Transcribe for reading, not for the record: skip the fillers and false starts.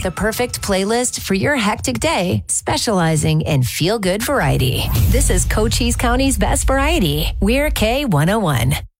the perfect playlist for your hectic day, specializing in feel-good variety. This is Cochise County's best variety. We're K101.